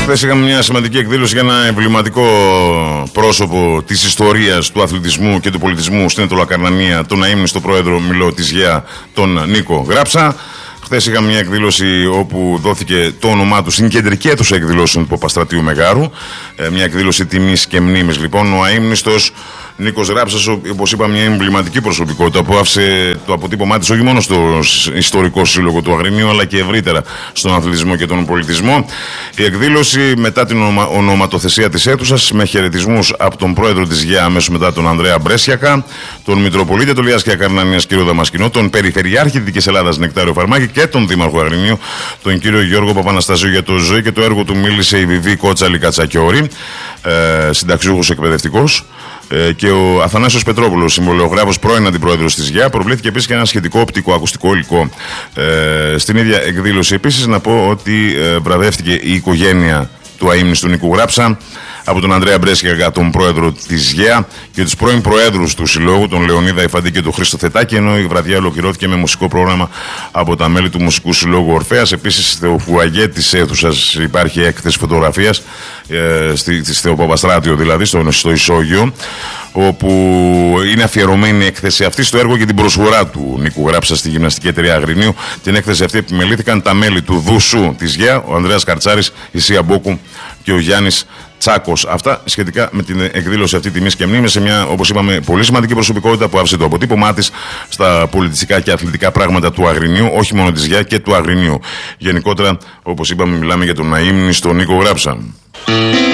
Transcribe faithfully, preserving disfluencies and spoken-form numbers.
Χθες είχαμε μια σημαντική εκδήλωση για ένα εμβληματικό πρόσωπο της ιστορίας του αθλητισμού και του πολιτισμού στην Αιτωλακαρνανία, τον αείμνηστο πρόεδρο, μιλώ, της ΓΕΑ, τον Νίκο Γράψα. Χθες είχαμε μια εκδήλωση όπου δόθηκε το όνομά του στην κεντρική αίθουσα εκδηλώσεων του Παπαστρατείου Μεγάρου. Ε, μια εκδήλωση τιμής και μνήμης, λοιπόν. Ο αείμνηστος Νίκος Γράψας, όπως είπα, μια εμβληματική προσωπικότητα που άφησε το αποτύπωμά της όχι μόνο στο ιστορικό σύλλογο του Αγρινίου, αλλά και ευρύτερα στον αθλητισμό και τον πολιτισμό. Η εκδήλωση, μετά την ονομα, ονοματοθεσία της αίθουσας, με χαιρετισμούς από τον πρόεδρο της ΓΕΑ, αμέσως μετά τον Ανδρέα Μπρέσιακα, τον Μητροπολίτη Αιτωλίας και Ακαρνανίας κ. Δαμασκηνό, τον Περιφερειάρχη Δυτικής Ελλάδας Νεκτάριο Φαρμάκη και τον Δήμαρχο Αγρινίου, τον κύριο Γιώργο Παπαναστασίου, για το ζωή και το έργο του μίλησε η Βιβί Κότσαλη Κατσακιώρη, ε, συνταξιούχος εκπαιδευτικός. Ε, και ο Αθανάσιος Πετρόπουλος, συμβολιογράφος, πρώην αντιπρόεδρος της ΓΕΑ. Προβλήθηκε επίσης και ένα σχετικό οπτικο-ακουστικό υλικό ε, στην ίδια εκδήλωση. Επίσης, να πω ότι ε, βραβεύτηκε η οικογένεια του αείμνηστου Νίκου Γράψα από τον Ανδρέα Μπρέσιακα, τον πρόεδρο της ΓΕΑ, και τους πρώην προέδρους του Συλλόγου, τον Λεωνίδα Ιφαντή και τον Χρήστο Θετάκη, ενώ η βραδιά ολοκληρώθηκε με μουσικό πρόγραμμα από τα μέλη του Μουσικού Συλλόγου Ορφέας. Επίσης, στο φουαγέ της αίθουσας υπάρχει έκθεση φωτογραφίας, ε, στη, στη Θεοπαπαστράτιο δηλαδή, στο, στο Ισόγειο, όπου είναι αφιερωμένη η έκθεση αυτή στο έργο και την προσφορά του Νίκου Γράψα στη Γυμναστική Εταιρεία Αγρινίου. Την έκθεση αυτή επιμελήθηκαν τα μέλη του ΔΟΥΣΟΥ της ΓΕΑ, ο Ανδρέας Καρτσάρης, η Σία Μπόκου και ο Γιάννης Τσάκος. Αυτά σχετικά με την εκδήλωση αυτή τιμής και μνήμης σε μια, όπως είπαμε, πολύ σημαντική προσωπικότητα που άφησε το αποτύπωμά της στα πολιτιστικά και αθλητικά πράγματα του Αγρινίου, όχι μόνο της ΓΕΑ και του Αγρινίου. Γενικότερα, όπως είπαμε, μιλάμε για τον αείμνηστο Νίκο Γράψα.